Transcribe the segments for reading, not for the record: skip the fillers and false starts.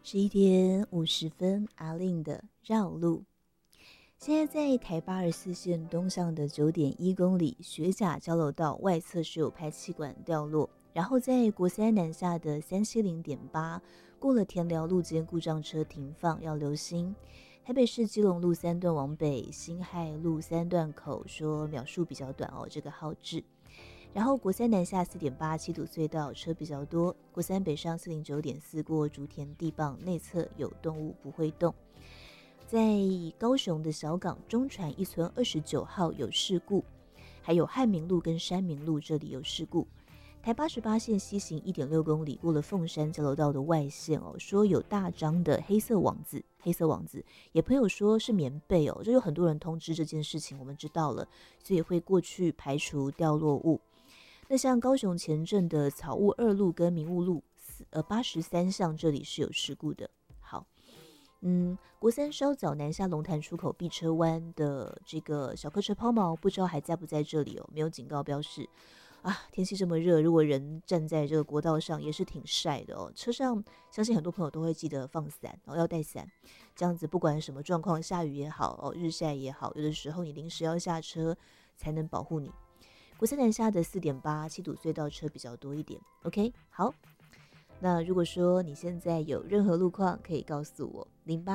11点50分，阿令的绕路。现在在台824线东向的9.1公里学甲交流道外侧是有排气管掉落，然后在国三南下的370.8过了田寮路间故障车停放，要留心。台北市基隆路3段往北，辛亥路3段口说秒数比较短哦，这个号志。然后国三南下4.8七堵隧道车比较多，国三北上409.4过竹田地磅内侧有动物不会动。在高雄的小港中船一村29号有事故，还有汉民路跟山民路这里有事故。台88线西行1.6公里过了凤山交流道的外线哦，说有大张的黑色网子，也朋友说是棉被哦，就有很多人通知这件事情，我们知道了，所以会过去排除掉落物。那像高雄前镇的草悟2路跟民务路83巷这里是有事故的。好，国三稍早南下龙潭出口碧车湾的这个小客车抛锚，不知道还在不在这里哦，没有警告标示啊。天气这么热，如果人站在这个国道上也是挺晒的哦。车上相信很多朋友都会记得放伞哦，要带伞，这样子不管什么状况，下雨也好哦，日晒也好，有的时候你临时要下车才能保护你。国三南下的4.8七堵隧道车比较多一点。OK， 好。那如果说你现在有任何路况，可以告诉我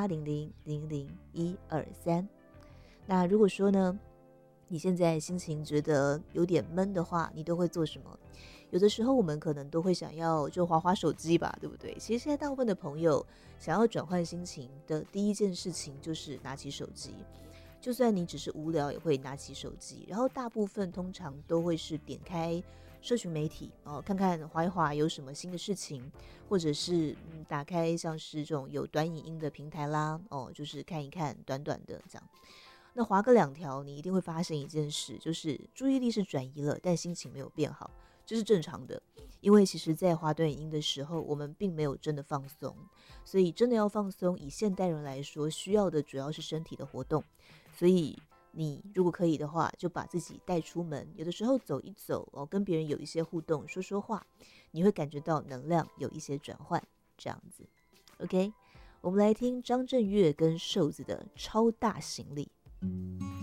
0800000123。那如果说呢，你现在心情觉得有点闷的话，你都会做什么？有的时候我们可能都会想要就滑滑手机吧，对不对？其实现在大部分的朋友想要转换心情的第一件事情就是拿起手机。就算你只是无聊，也会拿起手机，然后大部分通常都会是点开社群媒体哦，看看滑一滑有什么新的事情，或者是打开像是这种有短影音的平台啦哦，就是看一看短短的这样。那滑个2条，你一定会发现一件事，就是注意力是转移了，但心情没有变好，这是正常的。因为其实在滑短影音的时候，我们并没有真的放松，所以真的要放松，以现代人来说，需要的主要是身体的活动。所以你如果可以的话，就把自己带出门，有的时候走一走哦，跟别人有一些互动，说说话，你会感觉到能量有一些转换，这样子。OK， 我们来听张震岳跟瘦子的超大行李。